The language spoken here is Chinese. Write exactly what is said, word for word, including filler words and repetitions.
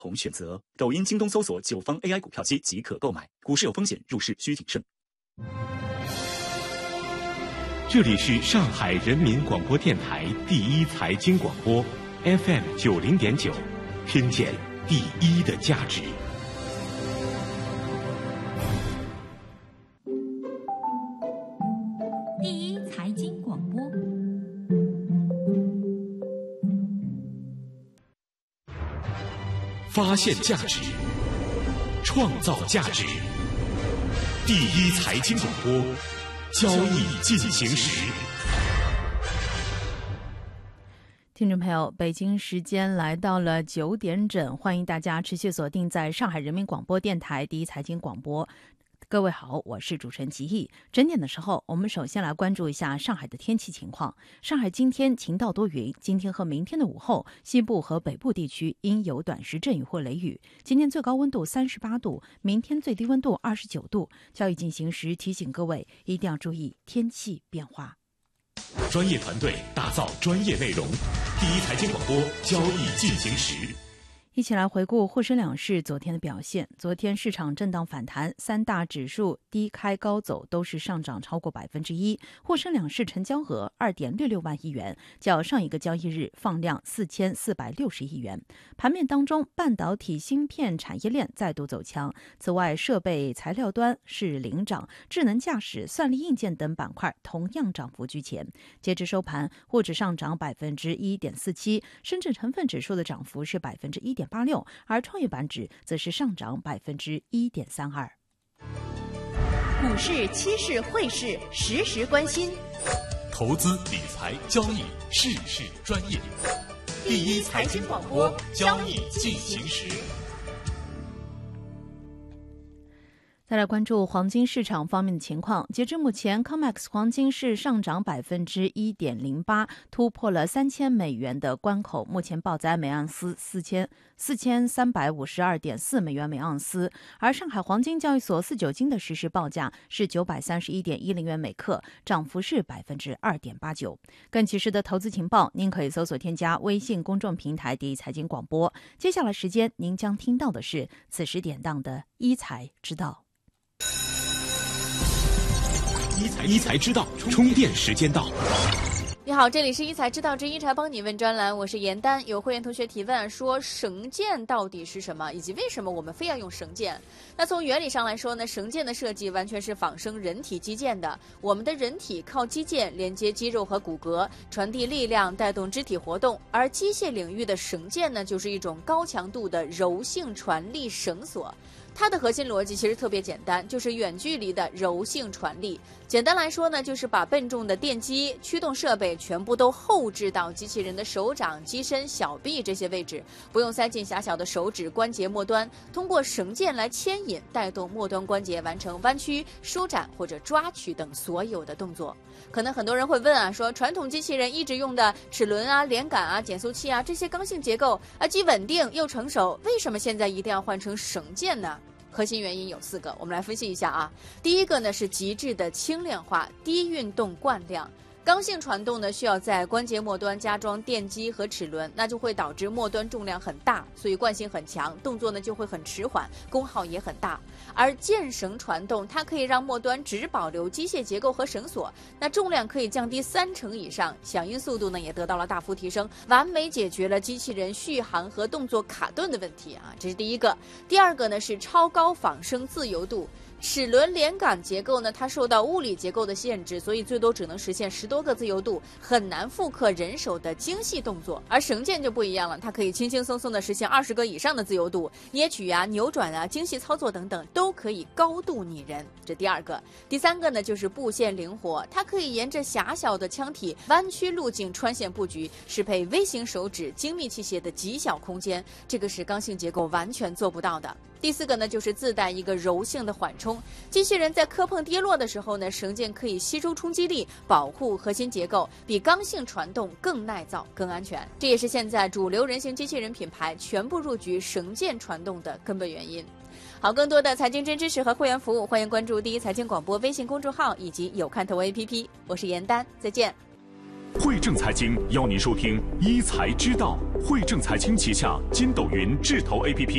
红选择。抖音、京东搜索九方 A I 股票机即可购买。股市有风险，入市需谨慎。 这里是上海人民广播电台第一财经广播 F M 九零点九，听见第一的价值。 第一财经广播， 发现价值，创造价值。第一财经广播，交易进行时。 听众朋友，北京时间来到了九点整，欢迎大家持续锁定在上海人民广播电台第一财经广播。各位好，我是主持人齐毅。整点的时候，我们首先来关注一下上海的天气情况。上海今天晴到多云，今天和明天的午后，西部和北部地区应有短时阵雨或雷雨。今天最高温度三十八度，明天最低温度二十九度。交易进行时提醒各位一定要注意天气变化。 专业团队打造专业内容，第一财经广播，交易进行时。 一起来回顾沪深两市昨天的表现。昨天市场震荡反弹，三大指数低开高走，都是上涨超过百分之一。沪深两市成交额二点六六万亿元，较上一个交易日放量四千四百六十亿元。盘面当中，半导体芯片产业链再度走强。此外，设备材料端是领涨，智能驾驶、算力硬件等板块同样涨幅居前。截至收盘，沪指上涨百分之一点四七，深圳成分指数的涨幅是百分之一点八六，而创业板指则是上涨百分之一点三二。 股市、期市、汇市实时关心， 投资理财交易事事专业。第一财经广播，交易进行时。 再来关注黄金市场方面的情况。截至目前 C O M E X 黄金是上涨百分之一点零八，突破了三千美元的关口，目前报在每盎司四千四千三百五十二点四美元每盎司。而上海黄金交易所四九金的实时报价是九百三十一点一零元每克，涨幅是百分之二点八九。更及时的投资情报，您可以搜索添加微信公众平台第一财经广播。接下来时间，您将听到的是此时典当的一财之道。 一财知道，充电时间到。 你好，这里是一财知道之一财帮你问专栏，我是严丹。有会员同学提问说，绳件到底是什么，以及为什么我们非要用绳件？那从原理上来说呢，绳件的设计完全是仿生人体肌腱的。我们的人体靠肌腱连接肌肉和骨骼，传递力量，带动肢体活动。而机械领域的绳件呢，就是一种高强度的柔性传力绳索。它的核心逻辑其实特别简单，就是远距离的柔性传力。简单来说呢，就是把笨重的电机、驱动设备全部都后置到机器人的手掌、机身、小臂这些位置，不用塞进狭小的手指关节末端，通过绳件来牵引，带动末端关节完成弯曲、舒展或者抓取等所有的动作。可能很多人会问啊，说传统机器人一直用的齿轮啊、连杆啊、减速器啊这些刚性结构啊，既稳定又成熟，为什么现在一定要换成绳件呢？核心原因有四个，我们来分析一下啊。第一个呢是极致的轻量化，低运动惯量。刚性传动呢需要在关节末端加装电机和齿轮，那就会导致末端重量很大，所以惯性很强，动作呢就会很迟缓，功耗也很大。而键绳传动，它可以让末端只保留机械结构和绳索，那重量可以降低三成以上，响应速度呢也得到了大幅提升，完美解决了机器人续航和动作卡顿的问题啊，这是第一个。第二个呢是超高仿生自由度。齿轮连杆结构呢，它受到物理结构的限制，所以最多只能实现十多个自由度，很难复刻人手的精细动作。而绳件就不一样了，它可以轻轻松松的实现二十个以上的自由度，捏取啊、扭转啊、精细操作等等，都可以高度拟人。这第二个。第三个呢，就是布线灵活，它可以沿着狭小的腔体弯曲路径穿线布局，适配微型手指、精密器械的极小空间，这个是刚性结构完全做不到的。第四个呢，就是自带一个柔性的缓冲，机器人在磕碰跌落的时候呢，绳件可以吸收冲击力，保护核心结构，比刚性传动更耐造、更安全。这也是现在主流人形机器人品牌全部入局绳件传动的根本原因。好，更多的财经真知识和会员服务，欢迎关注第一财经广播微信公众号以及有看头 A P P。我是严丹，再见。 汇正财经邀您收听一财之道， 汇正财经旗下筋斗云智投 A P P